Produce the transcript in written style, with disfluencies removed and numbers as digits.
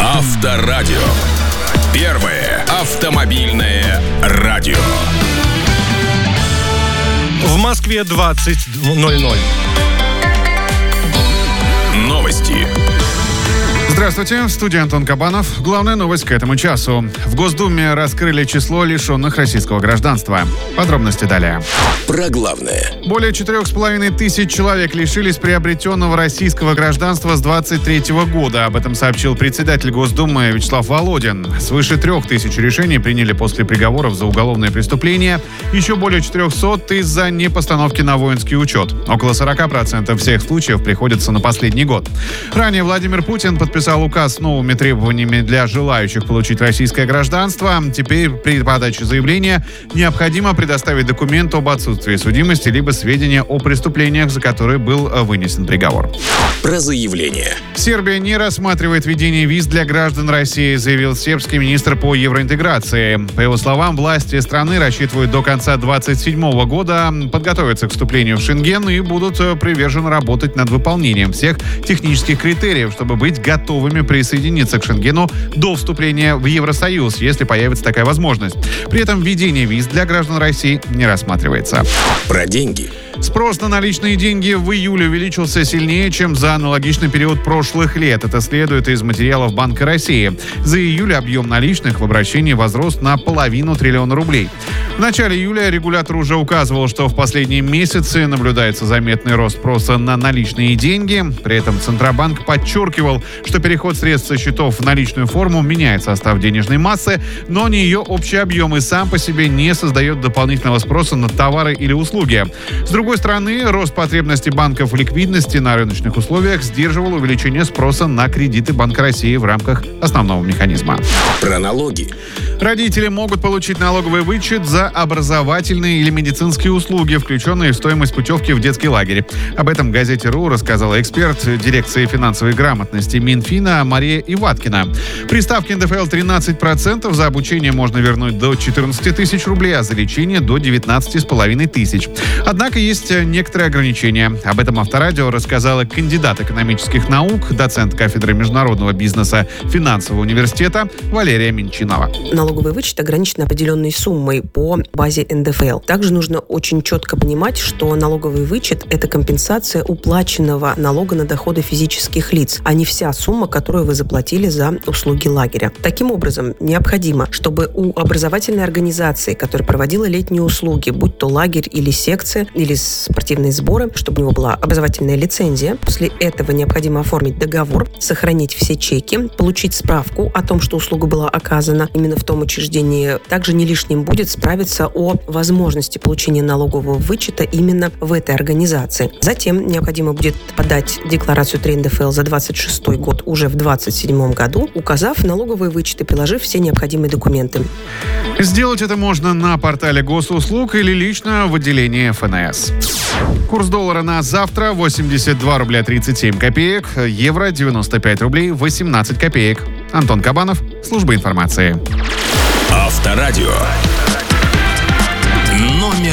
Авторадио. Первое автомобильное радио. В Москве 20:00. Новости. Здравствуйте, в студии Антон Кабанов. Главная новость к этому часу. В Госдуме раскрыли число лишенных российского гражданства. Подробности далее. Про главное. Более 4,5 тысяч человек лишились приобретенного российского гражданства с 2023 года. Об этом сообщил председатель Госдумы Вячеслав Володин. Свыше 3 тысяч решений приняли после приговоров за уголовные преступления. Еще более 400 из-за непостановки на воинский учет. Около 40% всех случаев приходится на последний год. Ранее Владимир Путин подписал указ с новыми требованиями для желающих получить российское гражданство. Теперь при подаче заявления необходимо предоставить документ об отсутствии судимости либо сведения о преступлениях, за которые был вынесен приговор. Про заявление. Сербия не рассматривает введение виз для граждан России, заявил сербский министр по евроинтеграции. По его словам, власти страны рассчитывают до конца 2027 года подготовиться к вступлению в Шенген и будут привержены работать над выполнением всех технических критериев, чтобы быть готовыми присоединиться к Шенгену до вступления в Евросоюз, если появится такая возможность. При этом введение виз для граждан России не рассматривается. Про деньги. Спрос на наличные деньги в июле увеличился сильнее, чем за аналогичный период прошлых лет. Это следует из материалов Банка России. За июль объем наличных в обращении возрос на 500 миллиона рублей. В начале июля регулятор уже указывал, что в последние месяцы наблюдается заметный рост спроса на наличные деньги. При этом Центробанк подчеркивал, что переход средств со счетов в наличную форму меняет состав денежной массы, но не ее общий объем и сам по себе не создает дополнительного спроса на товары или услуги. С другой стороны, рост потребностей банков в ликвидности на рыночных условиях сдерживал увеличение спроса на кредиты Банка России в рамках основного механизма. Про налоги. Родители могут получить налоговый вычет за образовательные или медицинские услуги, включенные в стоимость путевки в детский лагерь. Об этом газете РУ рассказала эксперт дирекции финансовой грамотности Минфина Мария Иваткина. При ставке НДФЛ 13% за обучение можно вернуть до 14 тысяч рублей, а за лечение до 19,5 тысяч. Однако есть некоторые ограничения. Об этом Авторадио рассказала кандидат экономических наук, доцент кафедры международного бизнеса финансового университета Валерия Минчинова. Налоговый вычет ограничен определенной суммой по базе НДФЛ. Также нужно очень четко понимать, что налоговый вычет – это компенсация уплаченного налога на доходы физических лиц, а не вся сумма, которую вы заплатили за услуги лагеря. Таким образом, необходимо, чтобы у образовательной организации, которая проводила летние услуги, будь то лагерь или секция, или спортивные сборы, чтобы у него была образовательная лицензия. После этого необходимо оформить договор, сохранить все чеки, получить справку о том, что услуга была оказана именно в том учреждении. Также не лишним будет справиться о возможности получения налогового вычета именно в этой организации. Затем необходимо будет подать декларацию 3 НДФЛ за 26 год уже в 2027 году, указав налоговые вычеты, приложив все необходимые документы. Сделать это можно на портале госуслуг или лично в отделении ФНС. Курс доллара на завтра 82 рубля 37 копеек, евро 95 рублей 18 копеек. Антон Кабанов, служба информации. Авторадио.